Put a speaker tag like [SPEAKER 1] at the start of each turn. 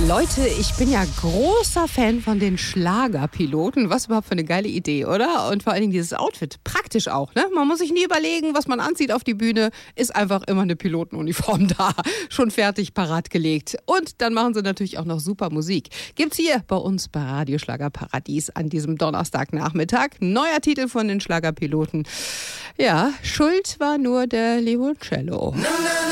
[SPEAKER 1] Leute, ich bin ja großer Fan von den Schlagerpiloten. Was überhaupt für eine geile Idee, oder? Und vor allen Dingen dieses Outfit. Praktisch auch, ne? Man muss sich nie überlegen, was man anzieht auf die Bühne. Ist einfach immer eine Pilotenuniform da. Schon fertig, parat gelegt. Und dann machen sie natürlich auch noch super Musik. Gibt's hier bei uns bei Radio Schlagerparadies an diesem Donnerstagnachmittag. Neuer Titel von den Schlagerpiloten. Ja, schuld war nur der Limoncello.